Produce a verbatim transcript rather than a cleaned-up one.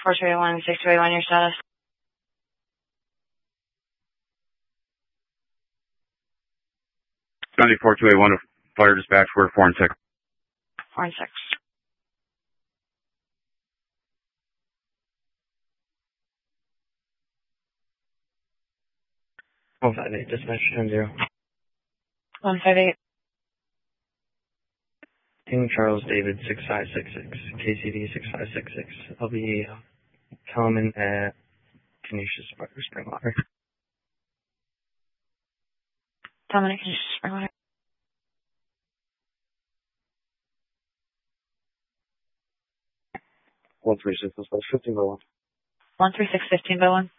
four two eight one, six two eight one, your status. ninety-four two eight one, fire dispatch, we're four and six. four and six. one five eight, dispatch, ten zero. one five eight. King Charles David, six five six six, K C D six five six six. I'll be coming at Canisius Springwater. Dominic, can you just bring one? one three six, fifteen by one. one three six, fifteen by one.